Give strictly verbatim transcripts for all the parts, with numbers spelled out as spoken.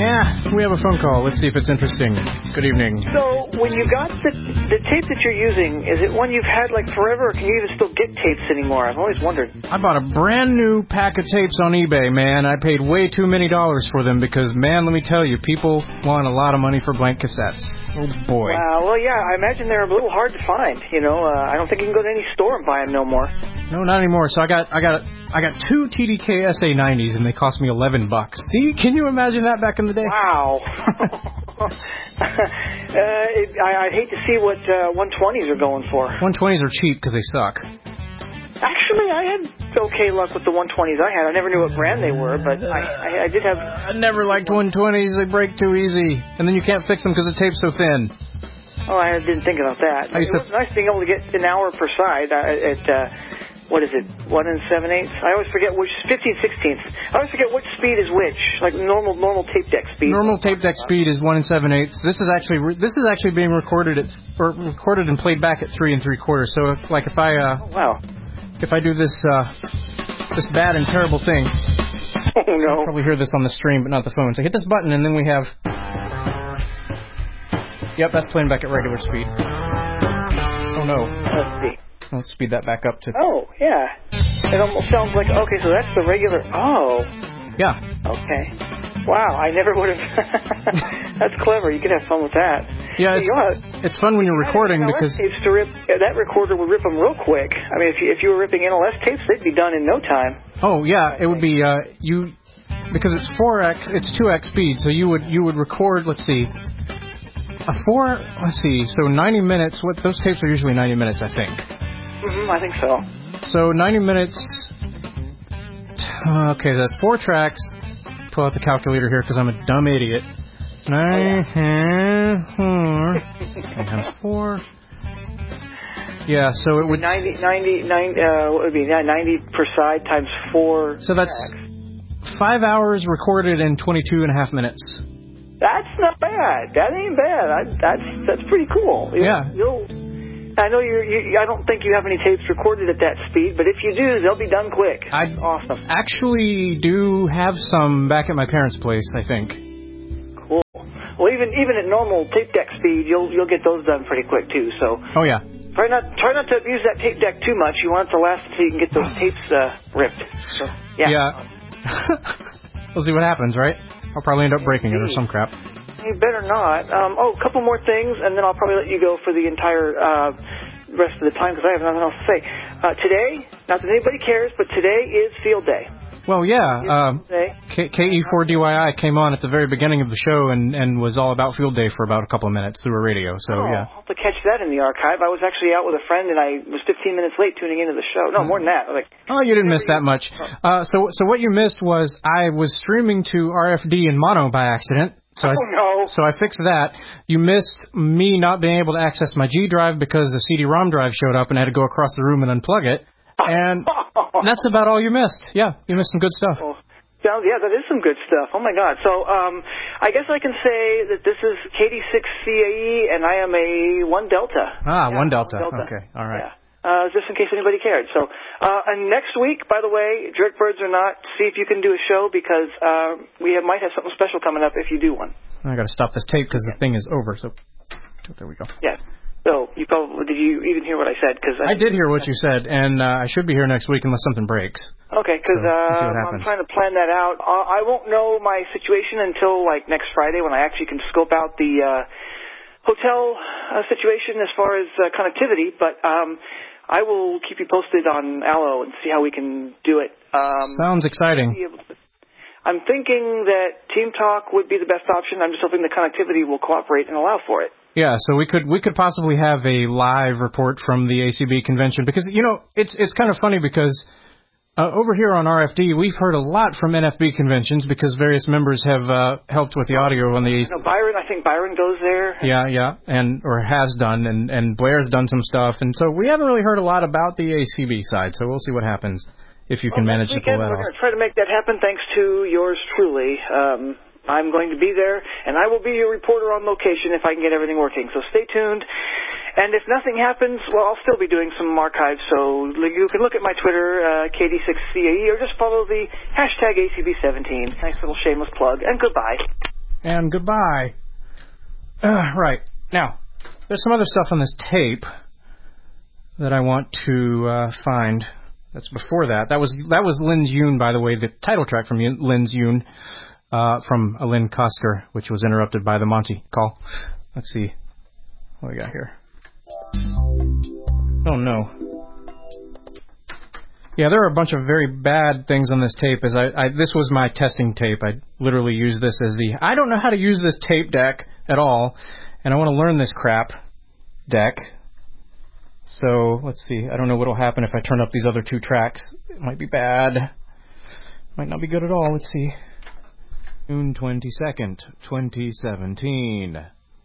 Yeah, we have a phone call. Let's see if it's interesting. Good evening. So, when you got the the tape that you're using, is it one you've had like forever, or can you even still get tapes anymore? I've always wondered. I bought a brand new pack of tapes on eBay, man. I paid way too many dollars for them because, man, let me tell you, people want a lot of money for blank cassettes. Oh, boy. Wow, well, yeah, I imagine they're a little hard to find. You know, uh, I don't think you can go to any store and buy them no more. No, not anymore. So I got, I got, I got two T D K S A nineties, and they cost me eleven bucks. See, can you imagine that back in the day? Wow. uh, it, I, I hate to see what uh, one twenties are going for. one twenties are cheap because they suck. Actually, I had okay luck with the one twenties I had. I never knew what brand they were, but I, I, I did have... I never liked one twenties. They break too easy. And then you can't fix them because the tape's so thin. Oh, I didn't think about that. It was nice being able to get an hour per side at... Uh, what is it, one and seven eighths? I always forget which, fifteen sixteenths. I always forget which speed is which, like normal normal tape deck speed. Normal tape deck speed is one and seven eighths. This is actually this is actually being recorded at or recorded and played back at three and three quarters. So, if, like if I uh, oh, wow, if I do this uh, this bad and terrible thing, oh no, you'll probably hear this on the stream, but not the phone. So hit this button, and then we have. Yep, that's playing back at regular speed. Oh no. Let's see. Let's speed that back up to... Oh, yeah. It almost sounds like... Okay, so that's the regular... Oh. Yeah. Okay. Wow, I never would have... That's clever. You could have fun with that. Yeah, it's, you it's fun when you're recording because... Tapes to rip, that recorder would rip them real quick. I mean, if you, if you were ripping N L S tapes, they'd be done in no time. Oh, yeah. It would be... Uh, you Because it's four X, it's two X speed, so you would you would record, let's see... A four... Let's see. So ninety minutes... What Those tapes are usually ninety minutes, I think. Mm-hmm, I think so. So ninety minutes. Uh, okay, that's four tracks. Pull out the calculator here because I'm a dumb idiot. Nine, four. Times four. Yeah, so it would. ninety, ninety, ninety, uh, what would it be? ninety per side times four. So that's tracks. Five hours recorded in twenty-two and a half minutes. That's not bad. That ain't bad. I, that's that's pretty cool. You'll, yeah. You'll. I know you're, you. I don't think you have any tapes recorded at that speed, but if you do, they'll be done quick. I awesome. Actually do have some back at my parents' place, I think. Cool. Well, even even at normal tape deck speed, you'll you'll get those done pretty quick too. So. Oh yeah. Try not try not to abuse that tape deck too much. You want it to last until you can get those tapes uh, ripped. So yeah. Yeah. We'll see what happens, right? I'll probably end up breaking it or some crap. You better not. Um, oh, a couple more things, and then I'll probably let you go for the entire uh, rest of the time because I have nothing else to say. Uh, today, not that anybody cares, but today is Field Day. Well, yeah. Um, K E four D Y I came on at the very beginning of the show and, and was all about Field Day for about a couple of minutes through a radio. So oh, yeah. I'll have to catch that in the archive. I was actually out with a friend, and I was fifteen minutes late tuning into the show. No, more than that. Like, oh, you didn't miss that much. Uh, so so what you missed was I was streaming to R F D in mono by accident. So I, oh, no. So I fixed that. You missed me not being able to access my G drive because the C D ROM drive showed up and I had to go across the room and unplug it. And that's about all you missed. Yeah, you missed some good stuff. Oh. Yeah, that is some good stuff. Oh, my God. So um, I guess I can say that this is K D six C A E, and I am a one Delta. Ah, yeah, one Delta. Delta. Okay, all right. Yeah. Uh, just in case anybody cared. So, uh, and next week, by the way, Jerk Birds or not, see if you can do a show because uh, we have, might have something special coming up if you do one. I got to stop this tape because the thing is over. So there we go. Yeah. So you probably did you even hear what I said? Cause I, I did hear what you said, and uh, I should be here next week unless something breaks. Okay, because so, uh, I'm trying to plan that out. Uh, I won't know my situation until like next Friday when I actually can scope out the uh, hotel uh, situation as far as uh, connectivity. But um, I will keep you posted on Allo and see how we can do it. Um, Sounds exciting. I'm thinking that Team Talk would be the best option. I'm just hoping the connectivity will cooperate and allow for it. Yeah, so we could we could possibly have a live report from the A C B convention because you know it's it's kind of funny because uh, over here on R F D we've heard a lot from N F B conventions because various members have uh, helped with the audio on the A C B. You know, Byron, I think Byron goes there. Yeah, yeah, and or has done, and and Blair's done some stuff, and so we haven't really heard a lot about the A C B side. So we'll see what happens if you can well, manage to pull that we're off. We're going to try to make that happen. Thanks to yours truly. Um, I'm going to be there, and I will be your reporter on location if I can get everything working. So stay tuned. And if nothing happens, well, I'll still be doing some archives. So you can look at my Twitter, uh, K D six C A E, or just follow the hashtag A C B seventeen. Nice little shameless plug. And goodbye. and goodbye. Uh, right. Now, there's some other stuff on this tape that I want to uh, find. That's before that. That was that was Lynn's Yoon, by the way, the title track from Lynn's Yoon, uh, from a Lynn Koster, which was interrupted by the Monty call. Let's see what we got here. Oh, no. Yeah, there are a bunch of very bad things on this tape. As I, I this was my testing tape. I literally used this as the, I don't know how to use this tape deck at all, and I want to learn this crap deck. So, let's see. I don't know what will happen if I turn up these other two tracks. It might be bad. Might not be good at all. Let's see. June twenty-second, twenty seventeen.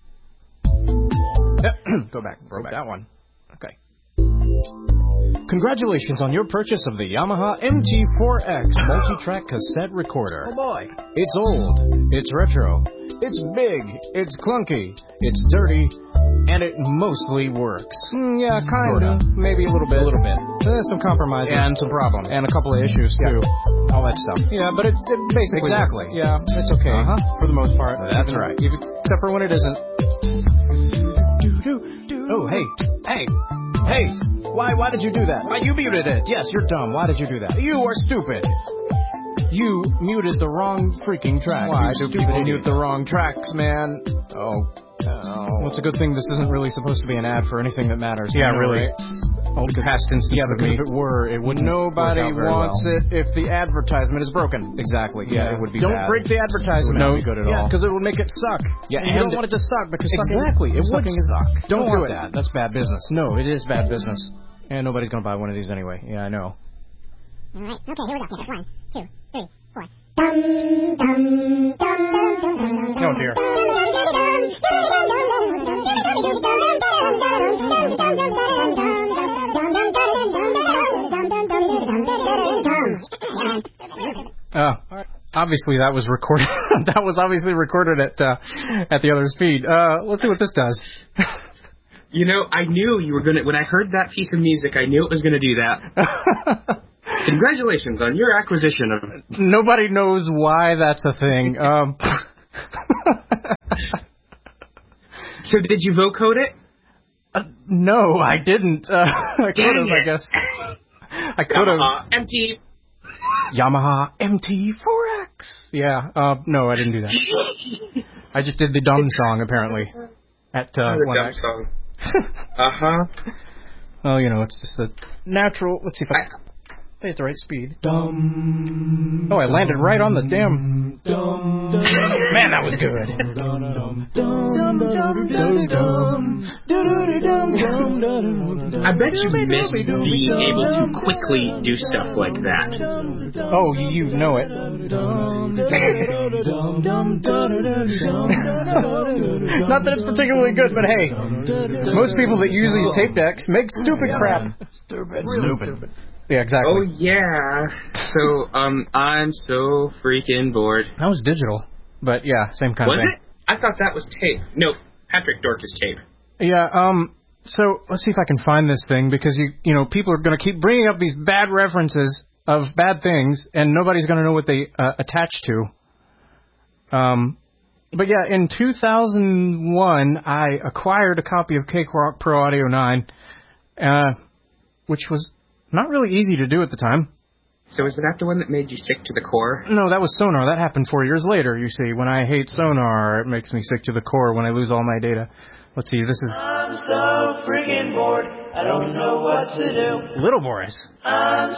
Go back. Broke that one. Okay. Congratulations on your purchase of the Yamaha M T four X multi-track cassette recorder. Oh boy. It's old, it's retro, it's big, it's clunky, it's dirty, and it mostly works. Mm, yeah, kind of. Maybe a little bit. A little bit. There's some compromises. And some problems. And a couple of issues, too. Yeah. All that stuff. Yeah, but it's it basically... Exactly. Yeah, it's okay. Uh-huh. For the most part. That's even, right. Even, except for when it isn't. Oh, hey. Hey. Hey. Why Why did you do that? Why, you muted it. Yes, you're dumb. Why did you do that? You are stupid. You muted the wrong freaking track. Why you do people mute the wrong tracks, man? Oh. Oh. Well, it's a good thing this isn't really supposed to be an ad for anything that matters. Yeah, know, really. Right? Old past instance Yeah, of because me. if it were, it wouldn't. Nobody wants well. it if the advertisement is broken. Exactly. Yeah, Yeah. it would be Don't bad. break the advertisement. It would No. not be good at Yeah, all. because it would make it suck. Yeah, and you and don't want it to suck because Exactly. Sucking, It would sucking is, suck. Don't, Don't do want it. that. That's bad business. No, it is bad business. And nobody's going to buy one of these anyway. Yeah, I know. All right. Okay, here we go. One, two, three, four. Dum, dum, dum, dum, dum, Oh, dear. Uh, obviously that was recorded. That was obviously recorded at uh, at the other speed. Uh, let's see what this does. You know, I knew you were going to... When I heard that piece of music, I knew it was going to do that. Congratulations on your acquisition of... Nobody knows why that's a thing. Um, so did you vocode it? uh, no, I didn't. Uh, I could have, I guess. I could have. Yamaha M T... Yamaha M T four X. Yeah, uh, no, I didn't do that. I just did the dumb song, apparently. At uh, the one dumb X. song. Uh-huh. Well, you know, it's just a natural... Let's see if I... Play at the right speed. Dum. Oh, I landed right on the damn... Dum, dum, man, that was good. I bet you missed being able to quickly do stuff like that. Oh, you know it. Not that it's particularly good, but hey, most people that use these tape decks make stupid crap. Stupid. Really stupid. Yeah, exactly. Oh, yeah. So, um, I'm so freaking bored. That was digital, but yeah, same kind was of thing. Was it? I thought that was tape. No, Patrick Dorcas tape. Yeah, um, so let's see if I can find this thing, because, you you know, people are going to keep bringing up these bad references of bad things, and nobody's going to know what they uh, attach to. Um, but yeah, in two thousand one, I acquired a copy of Cakewalk Pro Audio nine, uh, which was not really easy to do at the time. So is that the one that made you sick to the core? No, that was Sonar. That happened four years later, you see. When I hate Sonar, it makes me sick to the core when I lose all my data. Let's see, this is... I'm so freaking bored. I don't know what to do. Little Boris. I'm